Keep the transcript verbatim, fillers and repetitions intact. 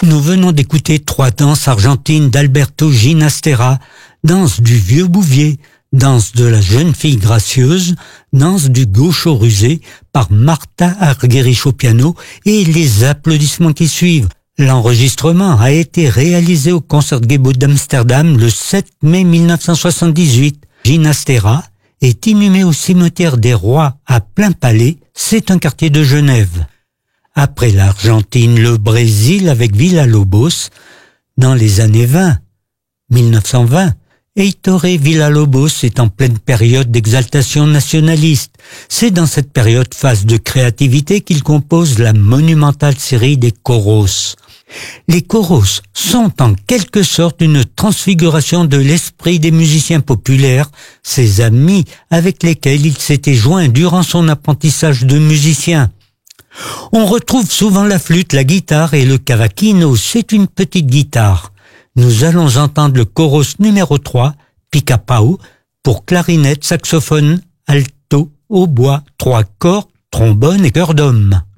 Nous venons d'écouter trois danses argentines d'Alberto Ginastera, danse du vieux bouvier, danse de la jeune fille gracieuse, danse du gaucho rusé par Marta Argerich au piano et les applaudissements qui suivent. L'enregistrement a été réalisé au Concertgebouw d'Amsterdam le sept mai mille neuf cent soixante-dix-huit. Ginastera est inhumé au cimetière des Rois à Plein Palais, c'est un quartier de Genève. Après l'Argentine, le Brésil avec Villa-Lobos. Dans les années vingt, mille neuf cent vingt, Heitor Villa-Lobos est en pleine période d'exaltation nationaliste. C'est dans cette période phase de créativité qu'il compose la monumentale série des choros. Les choros sont en quelque sorte une transfiguration de l'esprit des musiciens populaires, ses amis avec lesquels il s'était joint durant son apprentissage de musicien. On retrouve souvent la flûte, la guitare et le cavaquinho, c'est une petite guitare. Nous allons entendre le chorus numéro trois, Pica-Pau, pour clarinette, saxophone, alto, hautbois, trois cordes, trombone et chœur d'homme.